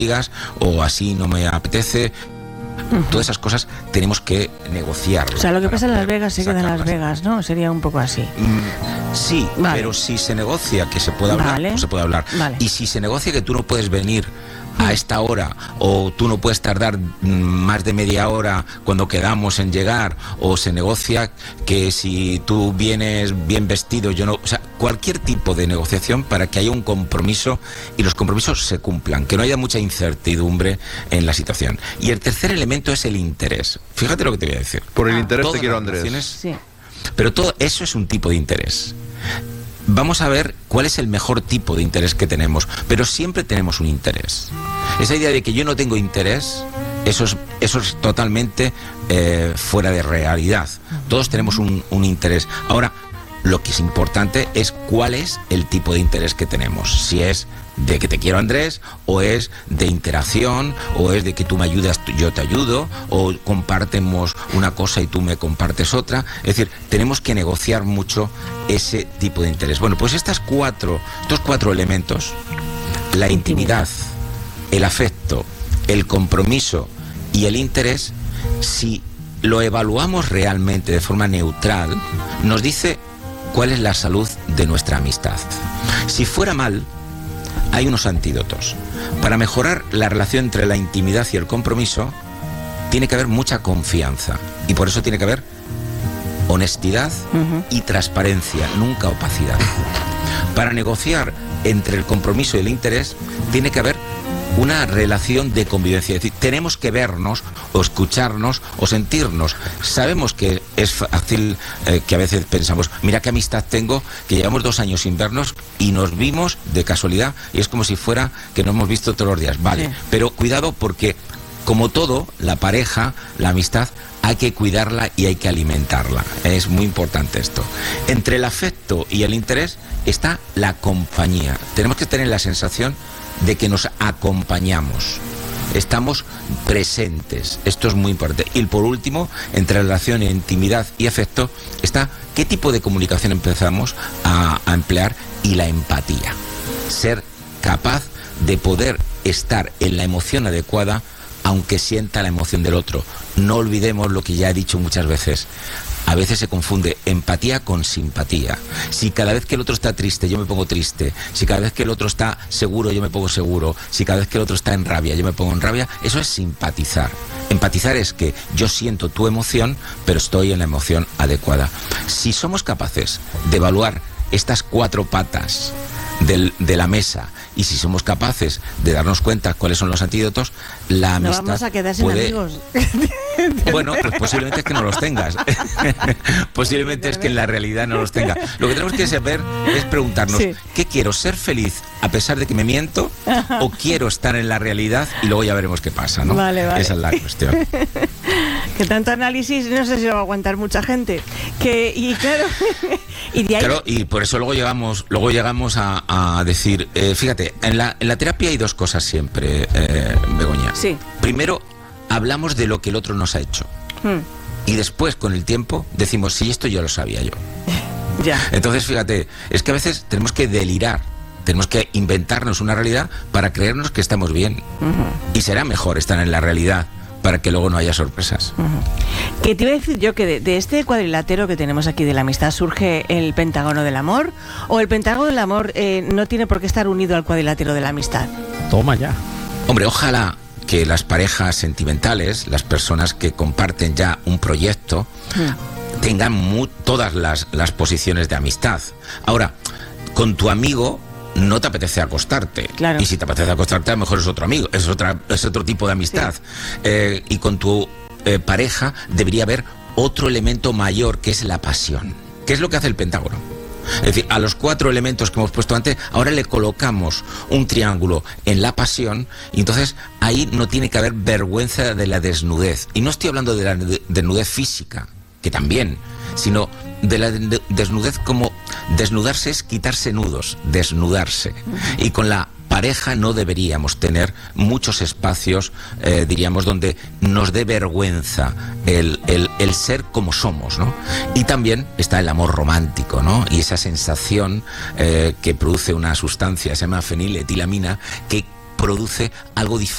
digas, o así no me apetece. Todas esas cosas tenemos que negociar. O sea, lo que pasa en Las Vegas se queda en Las Vegas, ¿no? Sería un poco así. Sí, vale. Pero si se negocia que se puede hablar, pues se puede hablar. Vale. Y si se negocia que tú no puedes venir a esta hora, o tú no puedes tardar más de media hora cuando quedamos en llegar, o se negocia que si tú vienes bien vestido, yo no... O sea, cualquier tipo de negociación para que haya un compromiso y los compromisos se cumplan, que no haya mucha incertidumbre en la situación. Y el tercer elemento es el interés. Fíjate lo que te voy a decir. Por el interés te quiero, Andrés. Sí. Pero todo eso es un tipo de interés. Vamos a ver cuál es el mejor tipo de interés que tenemos, pero siempre tenemos un interés. Esa idea de que yo no tengo interés, eso es totalmente fuera de realidad. Todos tenemos un interés. Ahora, lo que es importante es cuál es el tipo de interés que tenemos. Si es de que te quiero, Andrés, o es de interacción, o es de que tú me ayudas, yo te ayudo, o compartimos una cosa y tú me compartes otra. Es decir, tenemos que negociar mucho ese tipo de interés. Bueno, pues estos cuatro elementos, la intimidad, el afecto, el compromiso y el interés, si lo evaluamos realmente de forma neutral, nos dice cuál es la salud de nuestra amistad. Si fuera mal, hay unos antídotos. Para mejorar la relación entre la intimidad y el compromiso, tiene que haber mucha confianza. Y por eso tiene que haber honestidad y transparencia, nunca opacidad. Para negociar entre el compromiso y el interés, tiene que haber una relación de convivencia. Es decir, tenemos que vernos, o escucharnos, o sentirnos. Sabemos que es fácil que a veces pensamos, mira qué amistad tengo, que llevamos 2 años sin vernos y nos vimos de casualidad y es como si fuera que nos hemos visto todos los días. Vale, sí. Pero cuidado porque, como todo, la pareja, la amistad, hay que cuidarla y hay que alimentarla. Es muy importante esto. Entre el afecto y el interés está la compañía. Tenemos que tener la sensación de que nos acompañamos, estamos presentes. Esto es muy importante. Y por último, entre relación, intimidad y afecto, está qué tipo de comunicación empezamos a emplear y la empatía. Ser capaz de poder estar en la emoción adecuada aunque sienta la emoción del otro. No olvidemos lo que ya he dicho muchas veces. A veces se confunde empatía con simpatía. Si cada vez que el otro está triste, yo me pongo triste. Si cada vez que el otro está seguro, yo me pongo seguro. Si cada vez que el otro está en rabia, yo me pongo en rabia. Eso es simpatizar. Empatizar es que yo siento tu emoción, pero estoy en la emoción adecuada. Si somos capaces de evaluar estas 4 patas de la mesa, y si somos capaces de darnos cuenta cuáles son los antídotos, la amistad no vamos a quedar sin amigos. Bueno, pues posiblemente es que no los tengas. Posiblemente es que en la realidad no los tenga. Lo que tenemos que saber es preguntarnos, sí, ¿qué quiero? ¿Ser feliz a pesar de que me miento? ¿O quiero estar en la realidad y luego ya veremos qué pasa, ¿no? Vale. Esa es la cuestión. Que tanto análisis no sé si lo va a aguantar mucha gente. Y claro, y de ahí... Claro, y por eso luego llegamos a decir, fíjate, en la terapia hay 2 cosas siempre, Begoña. Sí. Primero, hablamos de lo que el otro nos ha hecho. Y después, con el tiempo, decimos, sí, esto ya lo sabía yo. Ya. Entonces, fíjate, es que a veces tenemos que delirar. Tenemos que inventarnos una realidad para creernos que estamos bien. Y será mejor estar en la realidad para que luego no haya sorpresas. Que te iba a decir yo que de este cuadrilátero que tenemos aquí de la amistad surge el pentágono del amor, o el pentágono del amor no tiene por qué estar unido al cuadrilátero de la amistad. Toma ya. Hombre, ojalá que las parejas sentimentales, las personas que comparten ya un proyecto, tengan todas las posiciones de amistad. Ahora, con tu amigo no te apetece acostarte. Claro. Y si te apetece acostarte, a lo mejor es otro amigo, es otro tipo de amistad. Sí. Y con tu pareja debería haber otro elemento mayor, que es la pasión. ¿Qué es lo que hace el pentágono? Es decir, a los 4 elementos que hemos puesto antes, ahora le colocamos un triángulo en la pasión, y entonces ahí no tiene que haber vergüenza de la desnudez. Y no estoy hablando de la desnudez física, que también, sino de la desnudez como desnudarse es quitarse nudos, desnudarse. Y con la pareja no deberíamos tener muchos espacios, diríamos, donde nos dé vergüenza el ser como somos, ¿no? Y también está el amor romántico, ¿no? Y esa sensación que produce una sustancia, se llama feniletilamina, que produce algo diferente.